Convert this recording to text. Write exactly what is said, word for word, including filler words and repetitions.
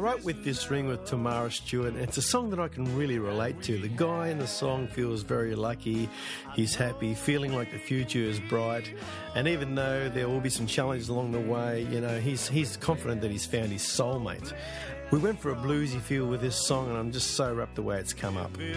wrote With This Ring with Tamara Stewart. It's a song that I can really relate to. The guy in the song feels very lucky, he's happy, feeling like the future is bright, and even though there will be some challenges along the way, you know, he's he's confident that he's found his soulmate. We went for a bluesy feel with this song, and I'm just so wrapped the way it's come up.